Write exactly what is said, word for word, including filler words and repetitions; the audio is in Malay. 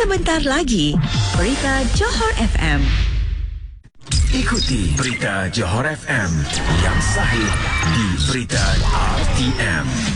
Sebentar lagi, Berita Johor F M. Ikuti Berita Johor F M yang sahih di Berita R T M.